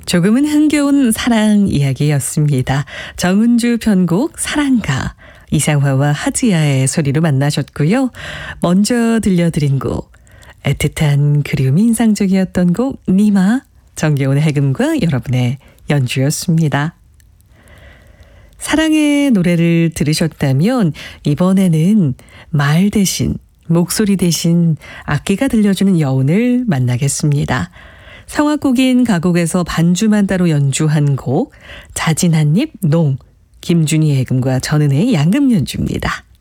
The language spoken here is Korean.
조금은 흥겨운 사랑 이야기였습니다. 정은주 편곡 사랑가, 이상화와 하지야의 소리로 만나셨고요. 먼저 들려드린 곡, 애틋한 그리움이 인상적이었던 곡 니마, 정겨운 해금과 여러분의 연주였습니다. 사랑의 노래를 들으셨다면 이번에는 말 대신, 목소리 대신 악기가 들려주는 여운을 만나겠습니다. 성악곡인 가곡에서 반주만 따로 연주한 곡 자진 한입 농, 김준희 해금과 전은혜의 양금 연주입니다.